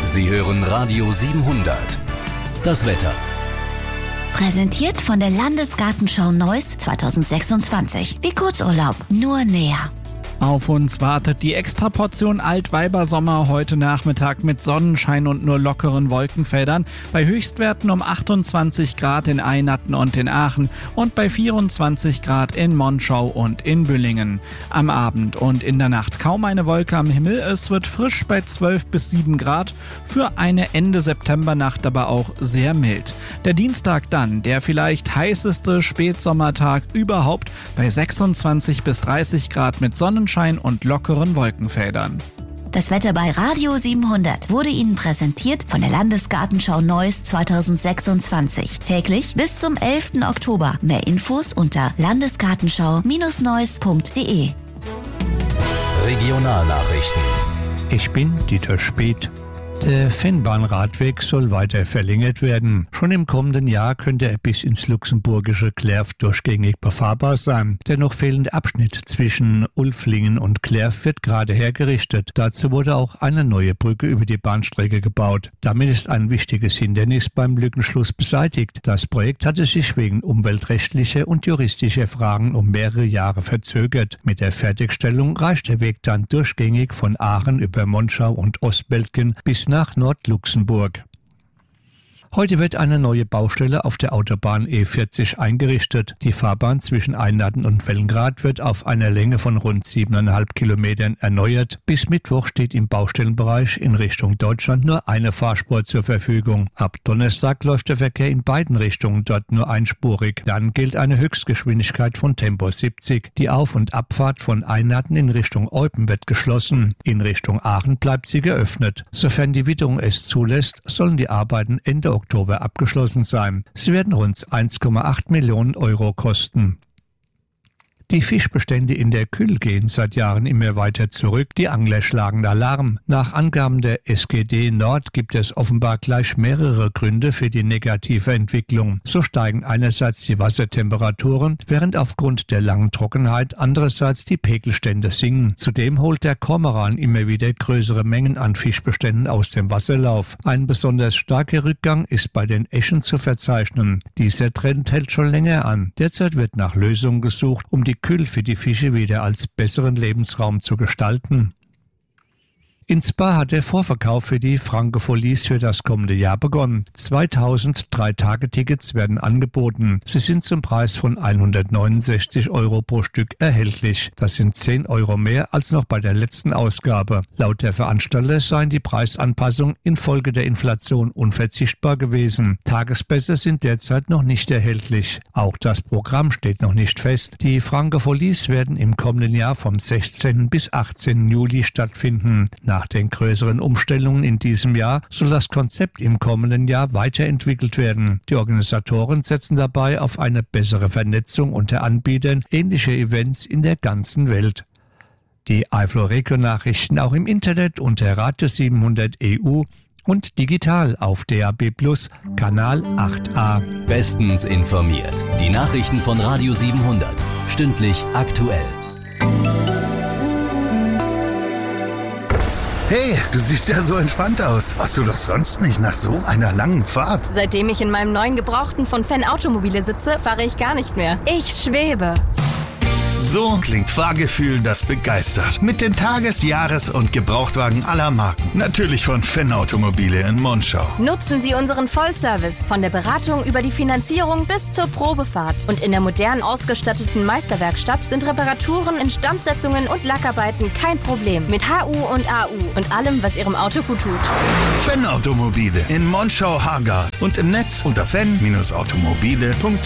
Sie hören Radio 700. Das Wetter. Präsentiert von der Landesgartenschau Neuss 2026. Wie Kurzurlaub, nur näher. Auf uns wartet die Extraportion Altweibersommer heute Nachmittag mit Sonnenschein und nur lockeren Wolkenfeldern bei Höchstwerten um 28 Grad in Eynatten und in Aachen und bei 24 Grad in Monschau und in Büllingen. Am Abend und in der Nacht kaum eine Wolke am Himmel, es wird frisch bei 12 bis 7 Grad, für eine Ende Septembernacht aber auch sehr mild. Der Dienstag dann, der vielleicht heißeste Spätsommertag überhaupt bei 26 bis 30 Grad mit Sonnenschein und lockeren Wolkenfeldern. Das Wetter bei Radio 700 wurde Ihnen präsentiert von der Landesgartenschau Neuss 2026. Täglich bis zum 11. Oktober. Mehr Infos unter landesgartenschau-neuss.de. Regionalnachrichten. Ich bin Dieter Speth. Der Fennbahnradweg soll weiter verlängert werden. Schon im kommenden Jahr könnte er bis ins luxemburgische Clerf durchgängig befahrbar sein. Der noch fehlende Abschnitt zwischen Ulflingen und Clerf wird gerade hergerichtet. Dazu wurde auch eine neue Brücke über die Bahnstrecke gebaut. Damit ist ein wichtiges Hindernis beim Lückenschluss beseitigt. Das Projekt hatte sich wegen umweltrechtlicher und juristischer Fragen um mehrere Jahre verzögert. Mit der Fertigstellung reicht der Weg dann durchgängig von Aachen über Monschau und Ostbeltgen bis nach Nordluxemburg. Heute wird eine neue Baustelle auf der Autobahn E40 eingerichtet. Die Fahrbahn zwischen Eynatten und Wellengrad wird auf einer Länge von rund 7,5 Kilometern erneuert. Bis Mittwoch steht im Baustellenbereich in Richtung Deutschland nur eine Fahrspur zur Verfügung. Ab Donnerstag läuft der Verkehr in beiden Richtungen dort nur einspurig. Dann gilt eine Höchstgeschwindigkeit von Tempo 70. Die Auf- und Abfahrt von Eynatten in Richtung Eupen wird geschlossen. In Richtung Aachen bleibt sie geöffnet. Sofern die Witterung es zulässt, sollen die Arbeiten Ende Oktober abgeschlossen sein. Sie werden rund 1,8 Millionen Euro kosten. Die Fischbestände in der Kühl gehen seit Jahren immer weiter zurück. Die Angler schlagen Alarm. Nach Angaben der SGD Nord gibt es offenbar gleich mehrere Gründe für die negative Entwicklung. So steigen einerseits die Wassertemperaturen, während aufgrund der langen Trockenheit andererseits die Pegelstände sinken. Zudem holt der Kormoran immer wieder größere Mengen an Fischbeständen aus dem Wasserlauf. Ein besonders starker Rückgang ist bei den Äschen zu verzeichnen. Dieser Trend hält schon länger an. Derzeit wird nach Lösungen gesucht, um die Kühl für die Fische wieder als besseren Lebensraum zu gestalten. In Spa hat der Vorverkauf für die Francofolies für das kommende Jahr begonnen. 2000 3-Tage-Tickets werden angeboten. Sie sind zum Preis von 169 Euro pro Stück erhältlich. Das sind 10 Euro mehr als noch bei der letzten Ausgabe. Laut der Veranstalter seien die Preisanpassungen infolge der Inflation unverzichtbar gewesen. Tagespässe sind derzeit noch nicht erhältlich. Auch das Programm steht noch nicht fest. Die Francofolies werden im kommenden Jahr vom 16. bis 18. Juli stattfinden. Nach den größeren Umstellungen in diesem Jahr soll das Konzept im kommenden Jahr weiterentwickelt werden. Die Organisatoren setzen dabei auf eine bessere Vernetzung unter Anbietern ähnlicher Events in der ganzen Welt. Die Eifel-Regio-Nachrichten auch im Internet unter Radio 700 EU und digital auf DAB+ Kanal 8a. Bestens informiert. Die Nachrichten von Radio 700. Stündlich aktuell. Hey, du siehst ja so entspannt aus. Warst du doch sonst nicht nach so einer langen Fahrt? Seitdem ich in meinem neuen Gebrauchten von Fenn Automobile sitze, fahre ich gar nicht mehr. Ich schwebe. So klingt Fahrgefühl, das begeistert. Mit den Tages-, Jahres- und Gebrauchtwagen aller Marken. Natürlich von Fenn Automobile in Monschau. Nutzen Sie unseren Vollservice. Von der Beratung über die Finanzierung bis zur Probefahrt. Und in der modern ausgestatteten Meisterwerkstatt sind Reparaturen, Instandsetzungen und Lackarbeiten kein Problem. Mit HU und AU und allem, was Ihrem Auto gut tut. Fenn Automobile in Monschau-Hargard und im Netz unter fenn-automobile.de.